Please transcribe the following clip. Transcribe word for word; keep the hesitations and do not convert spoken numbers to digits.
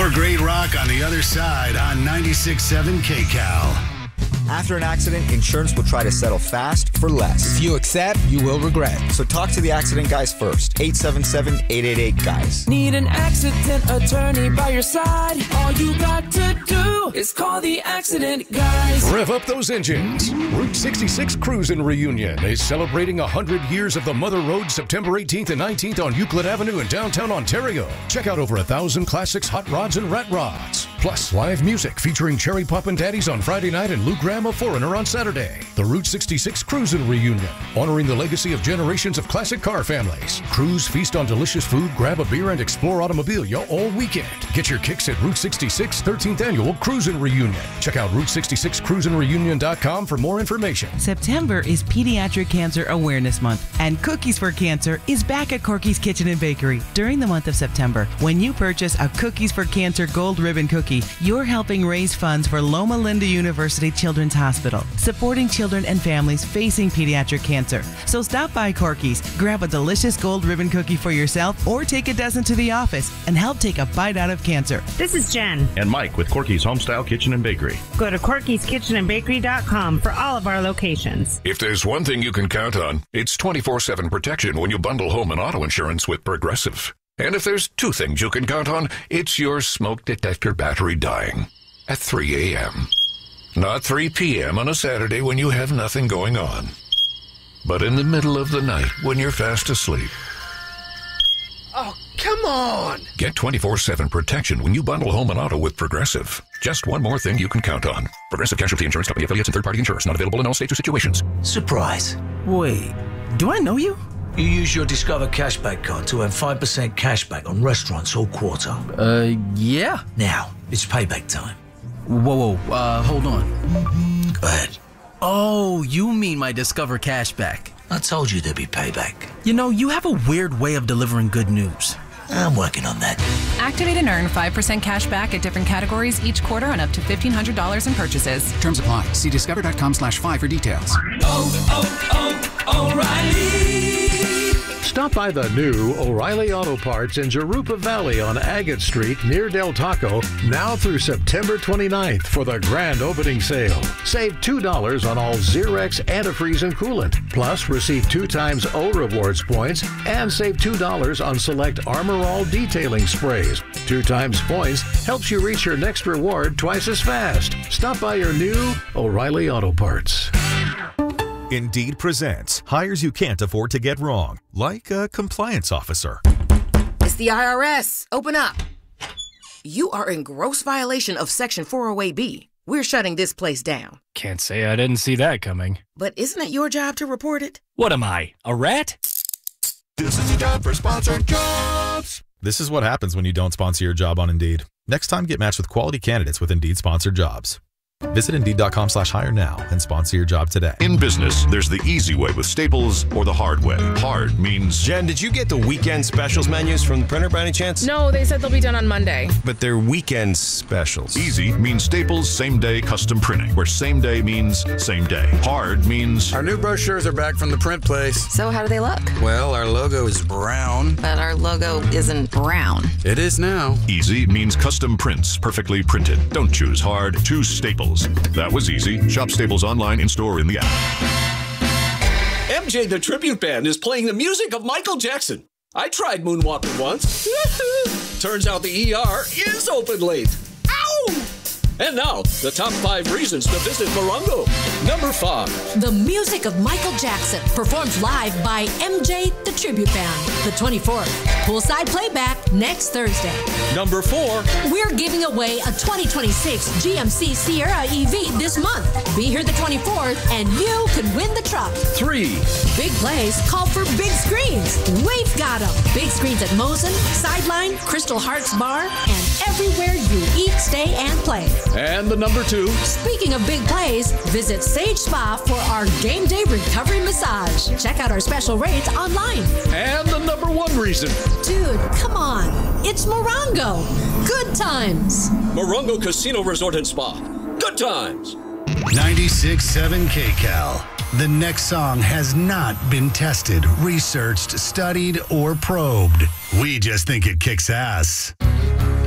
More great rock on the other side on ninety-six point seven K C A L. After an accident, insurance will try to settle fast for less. If you accept, you will regret. So talk to the accident guys first. eight seven seven, eight eight eight, guys. Need an accident attorney by your side? All you got to do is call the accident guys. Rev up those engines. Route sixty-six Cruisin' Reunion is celebrating one hundred years of the Mother Road September eighteenth and nineteenth on Euclid Avenue in downtown Ontario. Check out over a thousand classics, hot rods, and rat rods. Plus, live music featuring Cherry Poppin' Daddies on Friday night and Lou Graham of Foreigner on Saturday. The Route sixty-six Cruisin' Reunion, honoring the legacy of generations of classic car families. Cruise, feast on delicious food, grab a beer, and explore automobilia all weekend. Get your kicks at Route sixty-six thirteenth Annual Cruisin' Reunion. Check out Route sixty-six cruisin reunion dot com for more information. September is Pediatric Cancer Awareness Month, and Cookies for Cancer is back at Corky's Kitchen and Bakery during the month of September. When you purchase a Cookies for Cancer Gold Ribbon Cookie, you're helping raise funds for Loma Linda University Children's Hospital, supporting children and families facing pediatric cancer. So stop by Corky's, grab a delicious gold ribbon cookie for yourself, or take a dozen to the office and help take a bite out of cancer. This is Jen and Mike with Corky's Homestyle Kitchen and Bakery. Go to corkys kitchen and bakery dot com for all of our locations. If there's one thing you can count on, it's twenty-four seven protection when you bundle home and auto insurance with Progressive. And if there's two things you can count on, it's your smoke detector battery dying at three a.m. Not three p.m. on a Saturday when you have nothing going on, but in the middle of the night when you're fast asleep. Oh, come on! Get twenty-four seven protection when you bundle home and auto with Progressive. Just one more thing you can count on. Progressive Casualty Insurance Company, affiliates, and third-party insurers. Not available in all states or situations. Surprise. Wait, do I know you? You use your Discover Cashback card to earn five percent cashback on restaurants all quarter. Uh, yeah. Now, it's payback time. Whoa, whoa, uh, hold on. Go ahead. Oh, you mean my Discover Cashback. I told you there'd be payback. You know, you have a weird way of delivering good news. I'm working on that. Activate and earn five percent cash back at different categories each quarter on up to fifteen hundred dollars in purchases. Terms apply. See discover dot com slash five for details. Oh, oh, oh, O'Reilly. Stop by the new O'Reilly Auto Parts in Jurupa Valley on Agate Street near Del Taco now through September twenty-ninth for the grand opening sale. Save two dollars on all Xerox antifreeze and coolant. Plus, receive two times O Rewards points and save two dollars on select Armor All detailing sprays. Two times points helps you reach your next reward twice as fast. Stop by your new O'Reilly Auto Parts. Indeed presents hires you can't afford to get wrong, like a compliance officer. It's the I R S. Open up. You are in gross violation of Section four oh eight B. We're shutting this place down. Can't say I didn't see that coming. But isn't it your job to report it? What am I, a rat? This is your time for sponsored jobs. This is what happens when you don't sponsor your job on Indeed. Next time, get matched with quality candidates with Indeed sponsored jobs. Visit Indeed.com slash hire now and sponsor your job today. In business, there's the easy way with Staples or the hard way. Hard means... Jen, did you get the weekend specials menus from the printer by any chance? No, they said they'll be done on Monday. But they're weekend specials. Easy means Staples same-day custom printing, where same day means same day. Hard means... Our new brochures are back from the print place. So how do they look? Well, our logo is brown. But our logo isn't brown. It is now. Easy means custom prints, perfectly printed. Don't choose hard, choose Staples. That was easy. Shop Staples online, in-store, in the app. M J the Tribute Band is playing the music of Michael Jackson. I tried moonwalking once. Turns out the E R is open late. Ow! And now, the top five reasons to visit Morongo. Number five. The music of Michael Jackson, performed live by M J the Tribute Band, the twenty-fourth. Poolside playback next Thursday. Number four. We're giving away a twenty twenty-six G M C Sierra E V this month. Be here the twenty-fourth, and you could win the truck. Three. Big plays call for big screens. We've got them. Big screens at Mosen, Sideline, Crystal Hearts Bar, and everywhere you eat, stay, and play. And the number two. Speaking of big plays, visit Sage Spa for our game day recovery massage. Check out our special rates online. And the number one reason. Dude, come on. It's Morongo. Good times. Morongo Casino Resort and Spa. Good times. ninety-six point seven K C A L. The next song has not been tested, researched, studied, or probed. We just think it kicks ass.